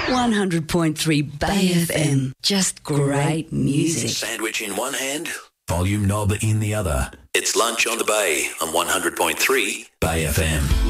100.3 Bay FM. Just great music. Sandwich in one hand, volume knob in the other. It's Lunch on the Bay on 100.3 Bay FM.